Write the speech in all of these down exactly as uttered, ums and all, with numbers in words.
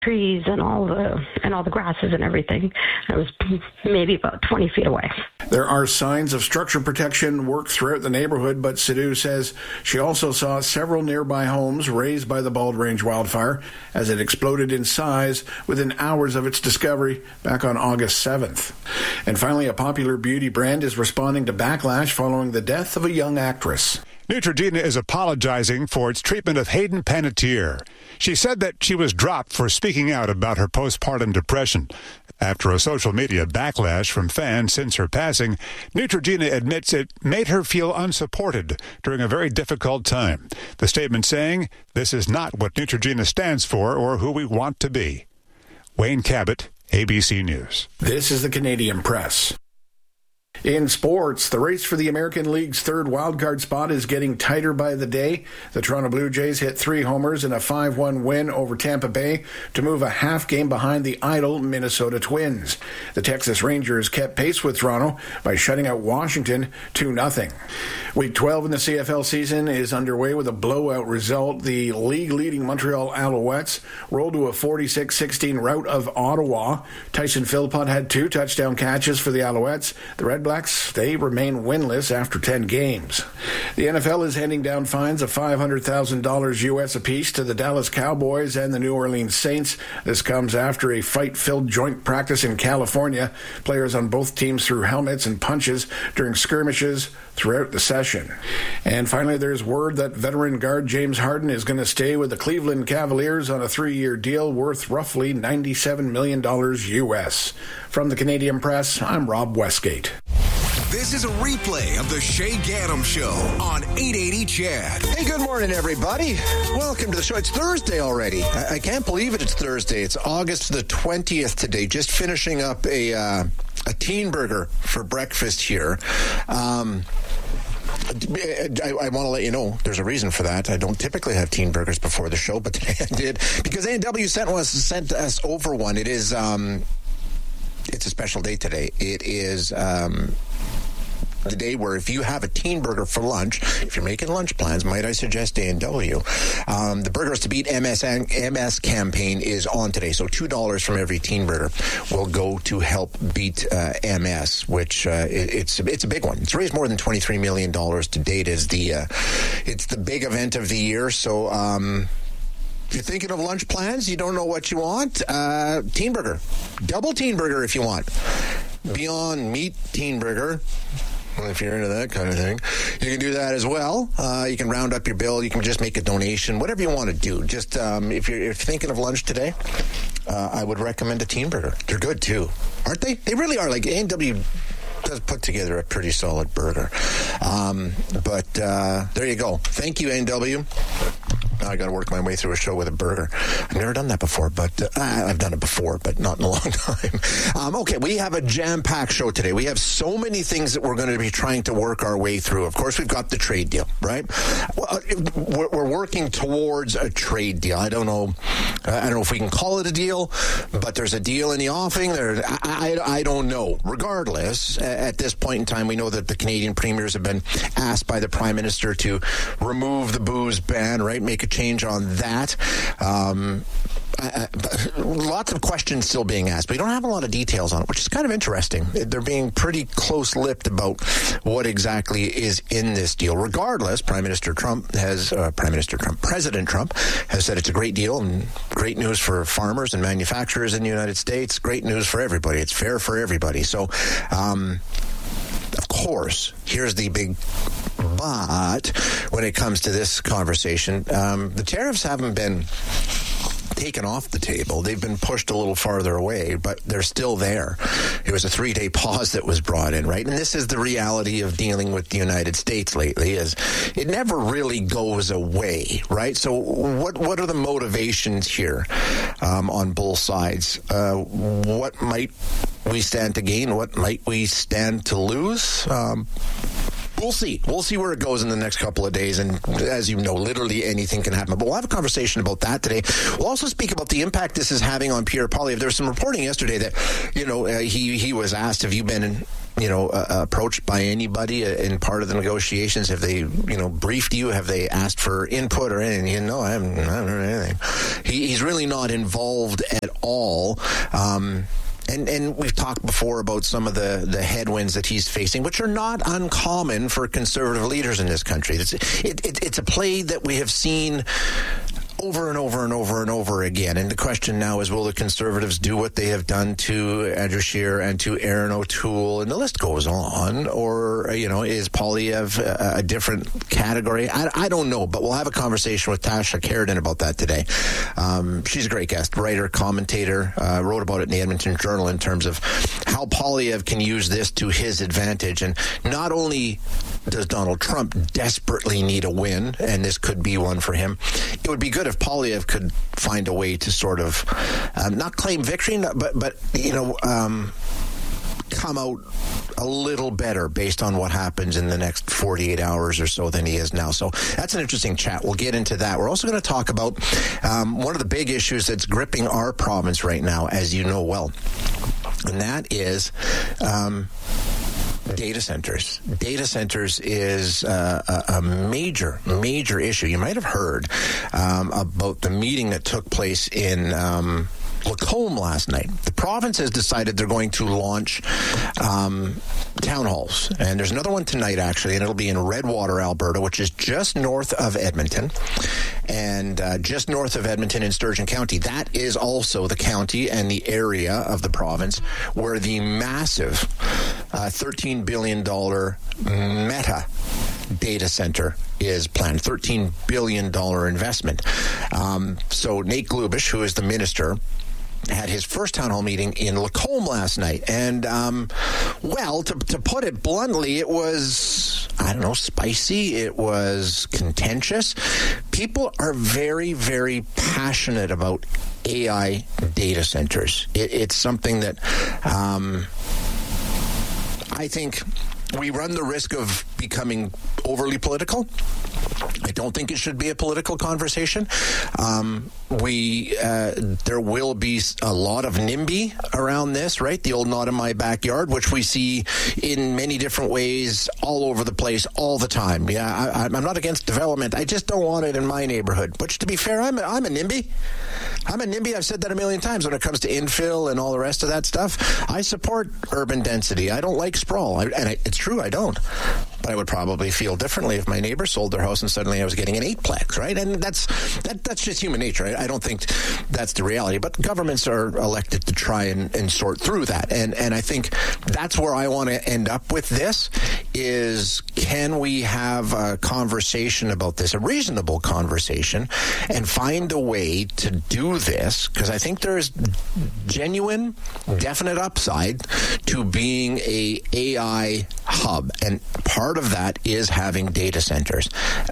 trees and all the and all the grasses and everything. It was maybe about twenty feet away. There are signs of structure protection work throughout the neighborhood, but Sidhu says she also saw several nearby homes razed by the Bald Range wildfire as it exploded in size within hours of its discovery back on August seventh. And finally, a popular beauty brand is responding to backlash following the death of a young actress. Neutrogena is apologizing for its treatment of Hayden Panettiere. She said that she was dropped for speaking out about her postpartum depression. After a social media backlash from fans since her passing, Neutrogena admits it made her feel unsupported during a very difficult time. The statement saying, "This is not what Neutrogena stands for or who we want to be." Wayne Cabot, A B C News. This is the Canadian Press. In sports, the race for the American League's third wildcard spot is getting tighter by the day. The Toronto Blue Jays hit three homers in a five one win over Tampa Bay to move a half game behind the idle Minnesota Twins. The Texas Rangers kept pace with Toronto by shutting out Washington two nothing. Week twelve in the C F L season is underway with a blowout result. The league-leading Montreal Alouettes rolled to a forty-six sixteen rout of Ottawa. Tyson Philpott had two touchdown catches for the Alouettes. The Red Blacks, they remain winless after ten games. The N F L is handing down fines of five hundred thousand dollars U S apiece to the Dallas Cowboys and the New Orleans Saints. This comes after a fight-filled joint practice in California. Players on both teams threw helmets and punches during skirmishes throughout the session. And finally, there's word that veteran guard James Harden is going to stay with the Cleveland Cavaliers on a three-year deal worth roughly ninety-seven million dollars U S. From the Canadian Press, I'm Rob Westgate. This is a replay of the Shay Gaddam Show on eight eighty C H A D. Hey, good morning, everybody. Welcome to the show. It's Thursday already. I, I can't believe it. It's Thursday. It's August the twentieth today. Just finishing up a uh, a teen burger for breakfast here. Um, I, I want to let you know there's a reason for that. I don't typically have teen burgers before the show, but today I did because A and W sent us sent us over one. It is um, it's a special day today. It is. Um, The day where if you have a teen burger for lunch, if you're making lunch plans, might I suggest A and W. Um, the Burgers to Beat M S, M S campaign is on today, so two dollars from every teen burger will go to help beat uh, M S, which uh, it, it's it's a big one. It's raised more than twenty-three million dollars to date. As the uh, it's the big event of the year, so. Um, If you're thinking of lunch plans, you don't know what you want, uh, teen burger. Double teen burger if you want. Beyond Meat teen burger. If you're into that kind of thing, you can do that as well. Uh, you can round up your bill. You can just make a donation, whatever you want to do. Just um, if, you're, if you're thinking of lunch today, uh, I would recommend a teen burger. They're good too, aren't they? They really are. Like A and W does put together a pretty solid burger. Um, but uh, there you go. Thank you, A and W. I got to work my way through a show with a burger. I've never done that before, but uh, I've done it before, but not in a long time. Um, okay, we have a jam-packed show today. We have so many things that we're going to be trying to work our way through. Of course, we've got the trade deal, right? Well, we're working towards a trade deal. I don't know. I don't know if we can call it a deal, but there's a deal in the offing. There, I, I, I don't know. Regardless, at this point in time, we know that the Canadian premiers have been asked by the Prime Minister to remove the booze ban, right? Make a change on that. Um, I, I, lots of questions still being asked, but we don't have a lot of details on it, which is kind of interesting. They're being pretty close-lipped about what exactly is in this deal. Regardless, Prime Minister Trump has, uh, Prime Minister Trump, President Trump has said it's a great deal and great news for farmers and manufacturers in the United States. Great news for everybody. It's fair for everybody. So, um, of course, here's the big but when it comes to this conversation. Um, the tariffs haven't been taken off the table. They've been pushed a little farther away, but they're still there. It was a three-day pause that was brought in, right? And this is the reality of dealing with the United States lately, is it never really goes away, right? So what what are the motivations here um, on both sides? Uh, what might we stand to gain? What might we stand to lose? Um, We'll see. We'll see where it goes in the next couple of days. And as you know, literally anything can happen. But we'll have a conversation about that today. We'll also speak about the impact this is having on Pierre Poilievre. There was some reporting yesterday that, you know, uh, he, he was asked, have you been in, you know, uh, approached by anybody in part of the negotiations? Have they, you know, briefed you? Have they asked for input or anything? You know, I haven't, I haven't heard anything. He, he's really not involved at all. Um, And, and we've talked before about some of the, the headwinds that he's facing, which are not uncommon for conservative leaders in this country. It's, it, it, it's a play that we have seen over and over and over and over again. And the question now is, will the Conservatives do what they have done to Andrew Scheer and to Erin O'Toole? And the list goes on. Or, you know, is Poilievre a, a different category? I, I don't know, but we'll have a conversation with Tasha Keraden about that today. Um, she's a great guest, writer, commentator, uh, wrote about it in the Edmonton Journal in terms of how Poilievre can use this to his advantage. And not only does Donald Trump desperately need a win, and this could be one for him, it would be good if Poilievre could find a way to sort of um, not claim victory, but, but you know, um, come out a little better based on what happens in the next forty-eight hours or so than he is now. So that's an interesting chat. We'll get into that. We're also going to talk about um, one of the big issues that's gripping our province right now, as you know well, and that is um, data centers. Data centers is uh, a, a major, major issue. You might have heard um, about the meeting that took place in um, Lacombe last night. The province has decided they're going to launch um, town halls. And there's another one tonight, actually, and it'll be in Redwater, Alberta, which is just north of Edmonton. And uh, just north of Edmonton in Sturgeon County. That is also the county and the area of the province where the massive uh, thirteen billion dollars Meta data center is planned. thirteen billion dollars investment. Um, so Nate Glubish, who is the minister, had his first town hall meeting in Lacombe last night. And, um, well, to, to put it bluntly, it was, I don't know, spicy. It was contentious. People are very, very passionate about A I data centers. It, it's something that um, I think we run the risk of becoming overly political. I don't think it should be a political conversation. Um, we uh, there will be a lot of NIMBY around this, right? The old not in my backyard, which we see in many different ways all over the place all the time. Yeah, I, I'm not against development. I just don't want it in my neighborhood. Which, to be fair, I'm a, I'm a NIMBY. I'm a NIMBY. I've said that a million times when it comes to infill and all the rest of that stuff. I support urban density. I don't like sprawl. I, and I, it's true, I don't. But I would probably feel differently if my neighbor sold their house and suddenly I was getting an eightplex, right? And that's that, that's just human nature. I, I don't think that's the reality. But governments are elected to try and, and sort through that. And, and I think that's where I want to end up with this is, can we have a conversation about this, a reasonable conversation, and find a way to do this? Because I think there is genuine, definite upside to being a AI hub. And part of that is having data centers.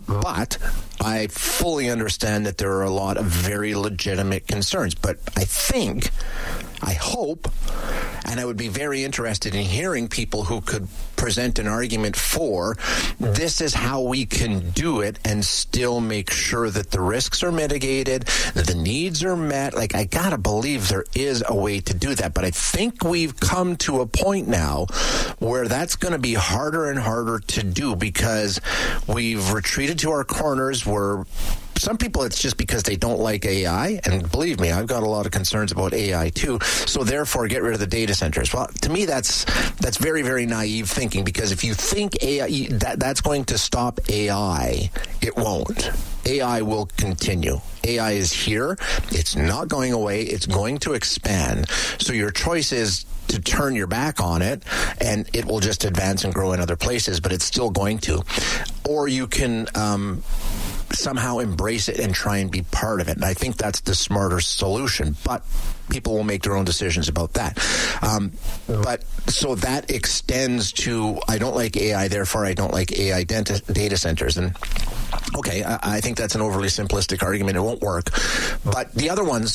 But I fully understand that there are a lot of very legitimate concerns. But I think, I hope, and I would be very interested in hearing people who could present an argument for this is how we can do it and still make sure that the risks are mitigated, that the needs are met. Like, I gotta believe there is a way to do that. But I think we've come to a point now where that's going to be harder and harder to do because we've retreated to our corners where some people, it's just because they don't like A I. And believe me, I've got a lot of concerns about A I too. So therefore, get rid of the data centers. Well, to me, that's that's very, very naive thinking, because if you think A I, that, that's going to stop A I, it won't. A I will continue. A I is here. It's not going away. It's going to expand. So your choice is to turn your back on it, and it will just advance and grow in other places, but it's still going to. Or you can um, somehow embrace it and try and be part of it. And I think that's the smarter solution. But people will make their own decisions about that. Um, but so that extends to, I don't like A I, therefore I don't like A I data, data centers. And okay, I, I think that's an overly simplistic argument. It won't work. But the other ones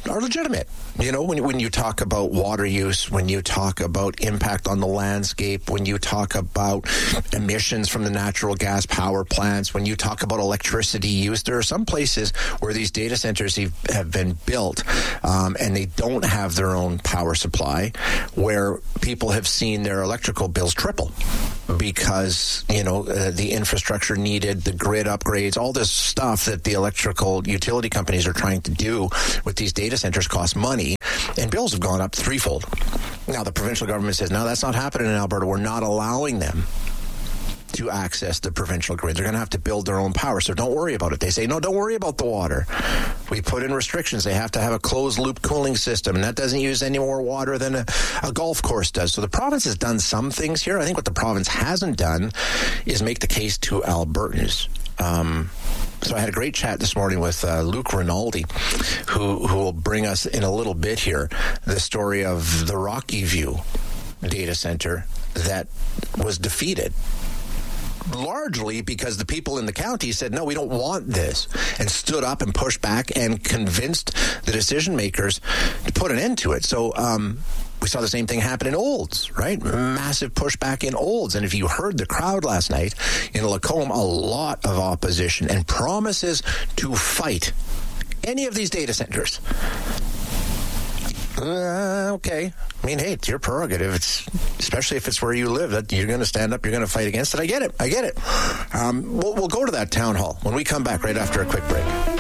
are legitimate. You know, when, when you talk about water use, when you talk about impact on the landscape, when you talk about emissions from the natural gas power plants, when you talk about electricity use, there are some places where these data centers have, have been built um, and they don't have their own power supply, where people have seen their electrical bills triple because, you know, uh, the infrastructure needed, the grid upgrades, all this stuff that the electrical utility companies are trying to do with these data centers cost money. And bills have gone up threefold. Now, the provincial government says, no, that's not happening in Alberta. We're not allowing them to access the provincial grid. They're going to have to build their own power, so don't worry about it. They say, no, don't worry about the water. We put in restrictions. They have to have a closed-loop cooling system, and that doesn't use any more water than a, a golf course does. So the province has done some things here. I think what the province hasn't done is make the case to Albertans. Um, so I had a great chat this morning with uh, Luke Rinaldi, who, who will bring us in a little bit here the story of the Rocky View data center that was defeated, largely because the people in the county said, no, we don't want this, and stood up and pushed back and convinced the decision makers to put an end to it. So um, we saw the same thing happen in Olds, right? Massive pushback in Olds. And if you heard the crowd last night in Lacombe, a lot of opposition and promises to fight any of these data centers. Uh, okay. I mean, hey, it's your prerogative. It's especially if it's where you live. That you're going to stand up. You're going to fight against it. I get it. I get it. Um, we'll, we'll go to that town hall when we come back right after a quick break.